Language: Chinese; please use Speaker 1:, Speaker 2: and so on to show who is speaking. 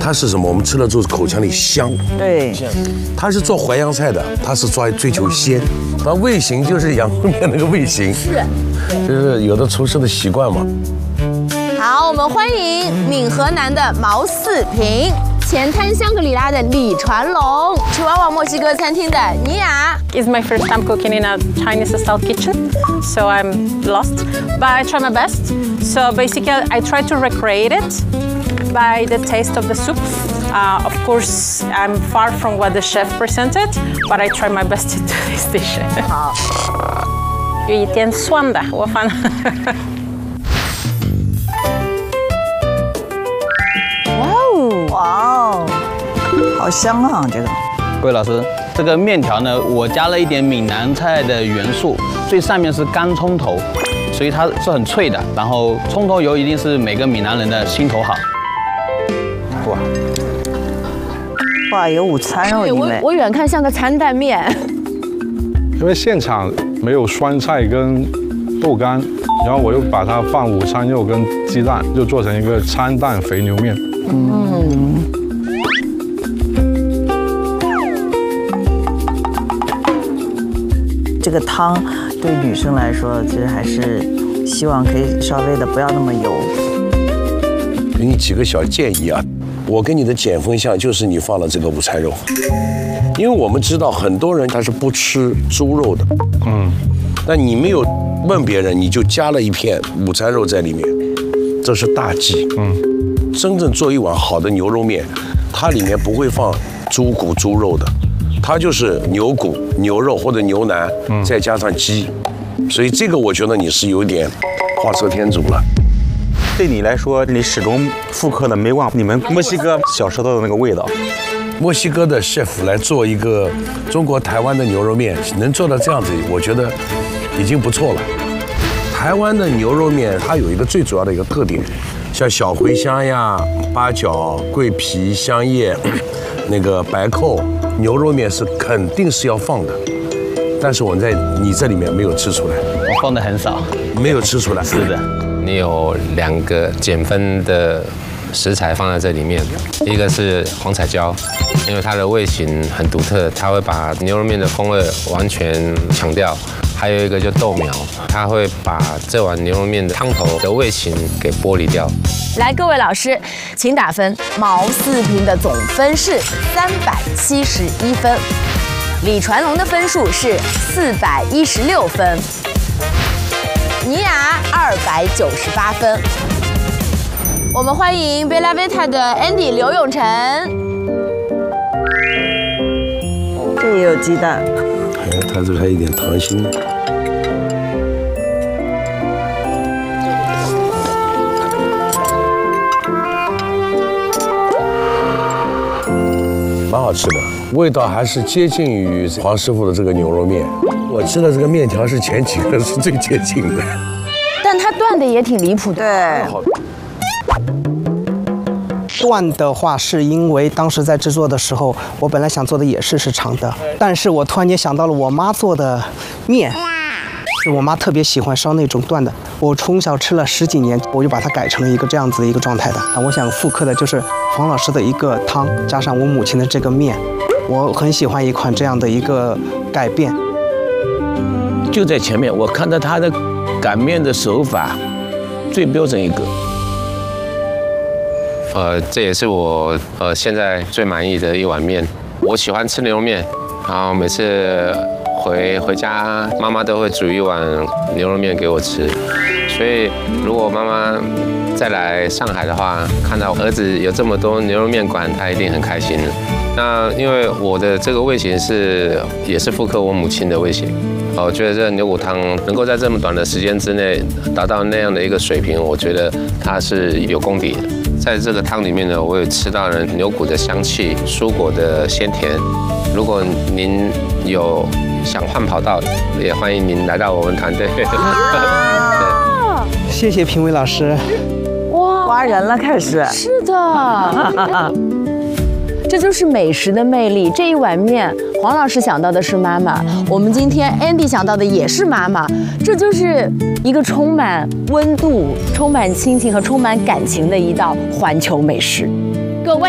Speaker 1: 它是什么？我们吃了之后口腔里香。
Speaker 2: 对，
Speaker 1: 它是做淮扬菜的，它是追求鲜。那味型就是羊肉面那个味型，是，就是有的厨师的习惯嘛。
Speaker 3: 好，我们欢迎闽河南的毛四平，前滩香格里拉的李传龙，楚娃娃墨西哥餐厅的尼雅。
Speaker 4: It's my first time cooking in a Chinese style kitchen, so I'm lost, but I try my best. So basically, I try to recreate it by the taste of the soup. Of course, I'm far from what the chef presented, but I try my best to do this dish.
Speaker 3: 好，
Speaker 4: 有一点酸的，我反正。
Speaker 2: 哇哦，好香啊！这个，
Speaker 5: 各位老师，这个面条呢，我加了一点闽南菜的元素，最上面是干葱头，所以它是很脆的。然后葱头油一定是每个闽南人的心头好。哇，
Speaker 2: 哇，有午餐肉里面。
Speaker 3: 我远看像个餐蛋面。
Speaker 6: 因为现场没有酸菜跟豆干，然后我又把它放午餐肉跟鸡蛋，就做成一个餐蛋肥牛面。
Speaker 2: 这个汤对女生来说，其实还是希望可以稍微的不要那么油。
Speaker 1: 给你几个小建议啊，我给你的减分项就是你放了这个午餐肉，因为我们知道很多人他是不吃猪肉的，但你没有问别人，你就加了一片午餐肉在里面，这是大忌。真正做一碗好的牛肉面，它里面不会放猪骨、猪肉的，它就是牛骨、牛肉或者牛腩，再加上鸡，所以这个我觉得你是有点画蛇添足了。
Speaker 7: 对你来说，你始终复刻的没忘你们墨西哥小石头的那个味道。
Speaker 1: 墨西哥的 chef 来做一个中国台湾的牛肉面，能做到这样子，我觉得已经不错了。台湾的牛肉面它有一个最主要的一个特点，像小茴香呀、八角、桂皮、香叶，那个白蔻，牛肉面是肯定是要放的，但是我在你这里面没有吃出来，
Speaker 5: 我放的很少，
Speaker 1: 没有吃出来。
Speaker 5: 是的，
Speaker 8: 你有2个减分的食材放在这里面，一个是黄彩椒，因为它的味型很独特，它会把牛肉面的风味完全抢掉。还有一个就豆苗，它会把这碗牛肉面的汤头的味型给剥离掉。
Speaker 3: 来，各位老师，请打分。毛四平的总分是371分，李传龙的分数是416分，尼雅298分。我们欢迎贝拉维塔的 Andy 刘永成。
Speaker 2: 这也有鸡蛋。
Speaker 1: 它这个还有一点溏心。蛮好吃的，味道还是接近于黄师傅的这个牛肉面。我吃的这个面条是前几个是最接近的，
Speaker 3: 但它断的也挺离谱的。
Speaker 2: 对。
Speaker 9: 断的话，是因为当时在制作的时候，我本来想做的也是长的，但是我突然间想到了我妈做的面，是我妈特别喜欢烧那种断的。我从小吃了10几年，我就把它改成了一个这样子的一个状态的。我想复刻的就是黄老师的一个汤，加上我母亲的这个面，我很喜欢一款这样的一个改变。
Speaker 10: 就在前面，我看到他的擀面的手法最标准一个。
Speaker 8: 这也是我现在最满意的一碗面。我喜欢吃牛肉面，然后每次回家，妈妈都会煮一碗牛肉面给我吃。所以如果妈妈再来上海的话，看到儿子有这么多牛肉面馆，她一定很开心的。那因为我的这个味型也是复刻我母亲的味型。我觉得这个牛骨汤能够在这么短的时间之内达到那样的一个水平，我觉得它是有功底的。在这个汤里面呢，我有吃到了牛骨的香气、蔬果的鲜甜。如果您有想换跑道，也欢迎您来到我们团队。
Speaker 9: 谢谢评委老师。
Speaker 3: 哇，
Speaker 2: 挖人了，开始。
Speaker 3: 是的。这就是美食的魅力。这一碗面，黄老师想到的是妈妈，我们今天 Andy 想到的也是妈妈，这就是一个充满温度、充满亲情和充满感情的一道环球美食。